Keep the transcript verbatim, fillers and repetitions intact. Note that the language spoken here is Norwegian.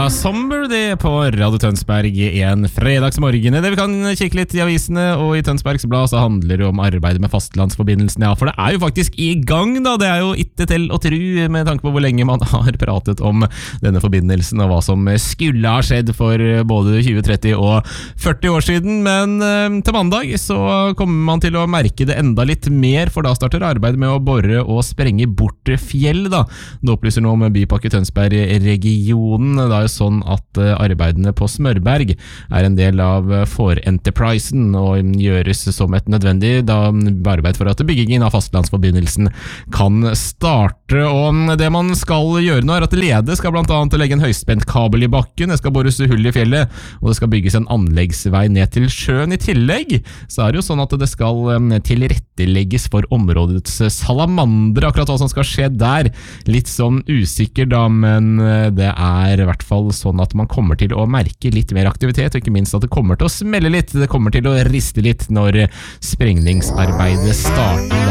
Somber det på Radio Tønsberg en fredagsmorgen. Det vi kan kikke litt i avisene, og i Tønsbergs Blad så handler det om arbeidet med fastlandsforbindelsen. Ja, for det er jo faktisk i gang da, det er jo ikke til å tro med tanke på hvor lenge man har pratet om denne forbindelsen og hva som skulle ha skjedd for både tjue, tretti og førti år siden. Men eh, til mandag så kommer man til å merke det enda litt mer, for da starter arbeidet med å bore og sprenge bort fjell da. Det opplyser nå om Bypakke Tønsberg-regionen. Det er jo sånn at arbeidene på Smørberg er en del av For-Enterprisen og gjøres som et nødvendig da, arbeid for at byggingen av fastlandsforbindelsen kan starte. Og det man skal gjøre nå er at Lede skal blant annet legge en høyspent kabel i bakken, det skal bores hull i fjellet, og det skal bygges en anleggsvei ned til sjøen. I tillegg så er det jo sånn at det skal tilrettelegges for områdets salamandre. Akkurat hva som skal skje der, litt sånn usikker da, men det er i hvert fall sånn at man kommer til å merke litt mer aktivitet, og ikke minst at det kommer til å smelle litt, det kommer til å riste litt når sprengningsarbeidet starter da.